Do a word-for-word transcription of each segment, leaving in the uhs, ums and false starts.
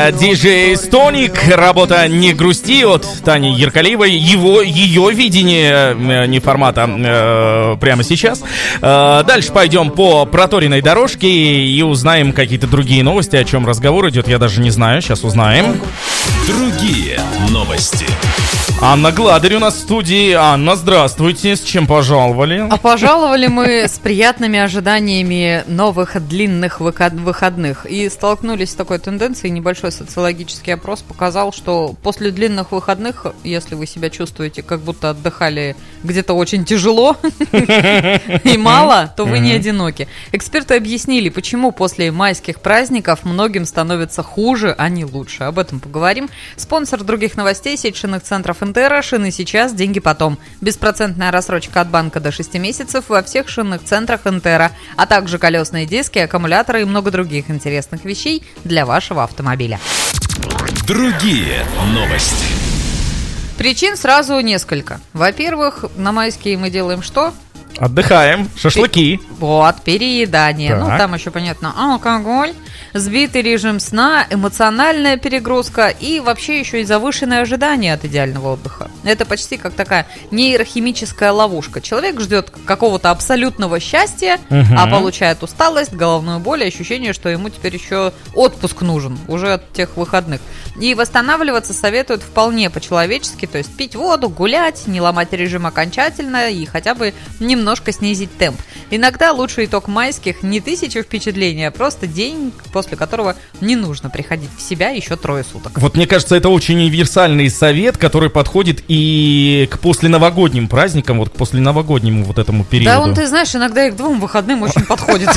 Диджей Стоник, работа «Не грусти» от Тани Яркалиевой. Его, ее видение не формата э, прямо сейчас. Э, дальше пойдем по проторенной дорожке и узнаем какие-то другие новости. О чем разговор идет, я даже не знаю. Сейчас узнаем. Другие новости. Анна Гладырь у нас в студии. Анна, здравствуйте. С чем пожаловали? А пожаловали мы с приятными ожиданиями новых длинных выходных. И столкнулись с такой тенденцией. Небольшой социологический опрос показал, что после длинных выходных, если вы себя чувствуете, как будто отдыхали где-то очень тяжело и мало, то вы не одиноки. Эксперты объяснили, почему после майских праздников многим становится хуже, а не лучше. Об этом поговорим. Спонсор других новостей — сеть шинных центров Интера. Шины сейчас, деньги потом. Беспроцентная рассрочка от банка до шести месяцев во всех шинных центрах Интера, а также колесные диски, аккумуляторы и много других интересных вещей для вашего автомобиля. Другие новости. Причин сразу несколько. Во-первых, на майские мы делаем что? Отдыхаем, шашлыки. Вот, переедание. Так. Ну, там еще, понятно, алкоголь, сбитый режим сна, эмоциональная перегрузка и вообще еще и завышенное ожидание от идеального отдыха. Это почти как такая нейрохимическая ловушка. Человек ждет какого-то абсолютного счастья, угу. а получает усталость, головную боль и ощущение, что ему теперь еще отпуск нужен уже от тех выходных. И восстанавливаться советуют вполне по-человечески, то есть пить воду, гулять, не ломать режим окончательно и хотя бы немного немножко снизить темп. Иногда лучший итог майских не тысяча впечатлений, а просто день, после которого не нужно приходить в себя еще трое суток. Вот мне кажется, это очень универсальный совет, который подходит и к посленовогодним праздникам, вот к посленовогоднему вот этому периоду. Да, он, ты знаешь, иногда и к двум выходным очень подходит.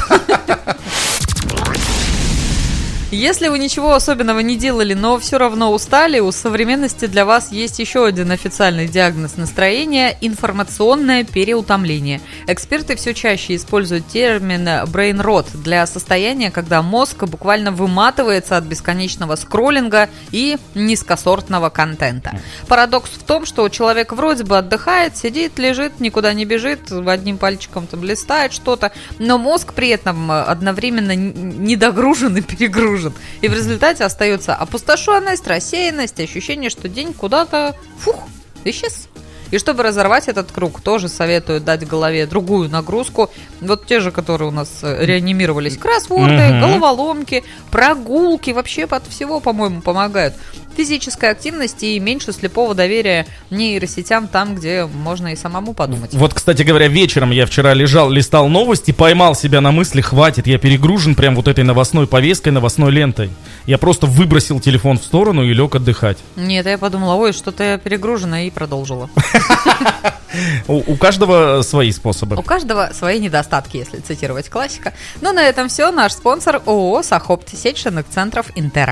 Если вы ничего особенного не делали, но все равно устали, у современности для вас есть еще один официальный диагноз настроения – информационное переутомление. Эксперты все чаще используют термин brain rot для состояния, когда мозг буквально выматывается от бесконечного скроллинга и низкосортного контента. Парадокс в том, что человек вроде бы отдыхает, сидит, лежит, никуда не бежит, одним пальчиком там листает что-то, но мозг при этом одновременно недогружен и перегружен. И в результате остается опустошенность, рассеянность, ощущение, что день куда-то фух, исчез. И чтобы разорвать этот круг, тоже советуют дать голове другую нагрузку. Вот те же, которые у нас реанимировались. Кроссворды, uh-huh. головоломки, прогулки. Вообще от всего, по-моему, помогают. Физическая активность и меньше слепого доверия нейросетям там, где можно и самому подумать. Вот, кстати говоря, вечером я вчера лежал, листал новости, поймал себя на мысли, хватит, я перегружен прям вот этой новостной повесткой, новостной лентой. Я просто выбросил телефон в сторону и лег отдыхать. Нет, я подумала, ой, что-то я перегружена, и продолжила. У каждого свои способы. У каждого свои недостатки, если цитировать классика. Ну, на этом все. Наш спонсор ООО «Сахопт», сеть шинных центров Интера.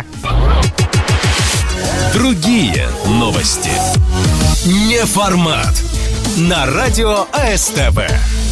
Другие новости. Не формат. На радио АСТВ.